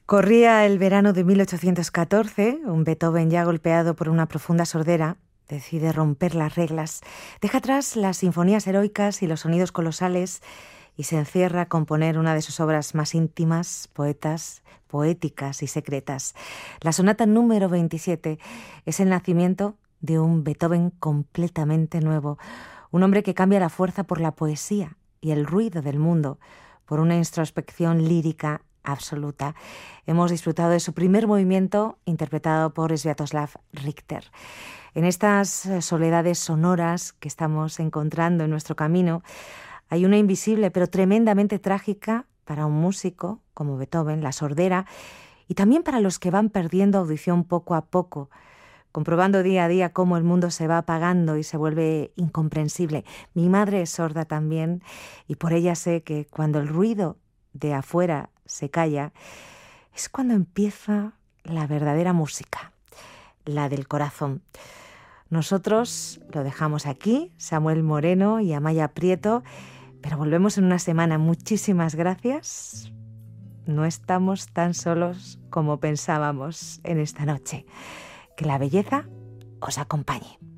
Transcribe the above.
Corría el verano de 1814, un Beethoven ya golpeado por una profunda sordera decide romper las reglas, deja atrás las sinfonías heroicas y los sonidos colosales y se encierra a componer una de sus obras más íntimas, poéticas y secretas. La sonata número 27 es el nacimiento de un Beethoven completamente nuevo, un hombre que cambia la fuerza por la poesía y el ruido del mundo, por una introspección lírica absoluta. Hemos disfrutado de su primer movimiento interpretado por Sviatoslav Richter. En estas soledades sonoras que estamos encontrando en nuestro camino, hay una invisible pero tremendamente trágica para un músico como Beethoven, la sordera, y también para los que van perdiendo audición poco a poco, comprobando día a día cómo el mundo se va apagando y se vuelve incomprensible. Mi madre es sorda también y por ella sé que cuando el ruido de afuera se calla, es cuando empieza la verdadera música, la del corazón. Nosotros lo dejamos aquí, Samuel Moreno y Amaya Prieto, pero volvemos en una semana. Muchísimas gracias. No estamos tan solos como pensábamos en esta noche. Que la belleza os acompañe.